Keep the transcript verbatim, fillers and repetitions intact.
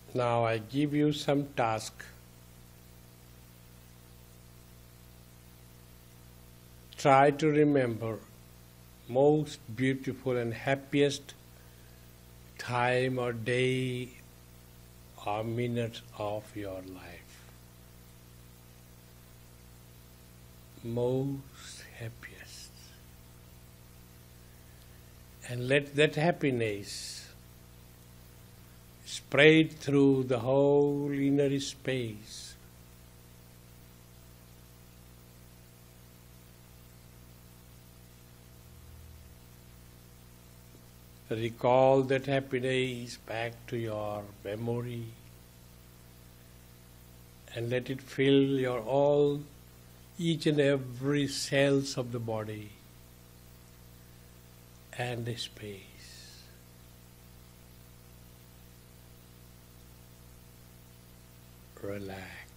Now I give you some task. Try to remember most beautiful and happiest time or day or minute of your life. Most happiest. And let that happiness spread through the whole inner space. Recall that happiness back to your memory and let it fill your all, each and every cells of the body and the space. Relax.